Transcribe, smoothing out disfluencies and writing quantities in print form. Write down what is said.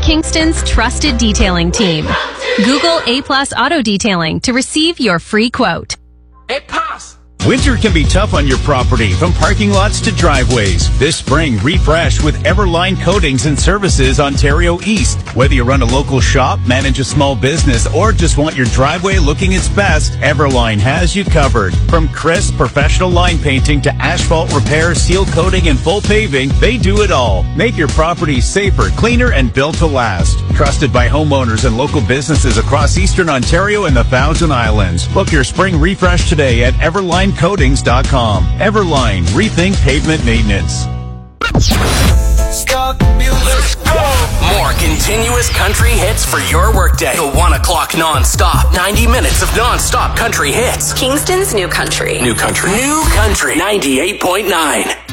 Kingston's trusted detailing team. Google A+ Auto Detailing to receive your free quote. Hey, Pops! Winter can be tough on your property, from parking lots to driveways. This spring, refresh with Everline Coatings and Services Ontario East. Whether you run a local shop, manage a small business, or just want your driveway looking its best, Everline has you covered. From crisp, professional line painting to asphalt repair, seal coating, and full paving, they do it all. Make your property safer, cleaner, and built to last. Trusted by homeowners and local businesses across Eastern Ontario and the Thousand Islands. Book your spring refresh today at EverlineCoatings.com. Everline, rethink pavement maintenance. Stop music. More continuous country hits for your workday. The 1 o'clock non-stop. 90 minutes of non-stop country hits. Kingston's New Country. New Country. New Country. 98.9.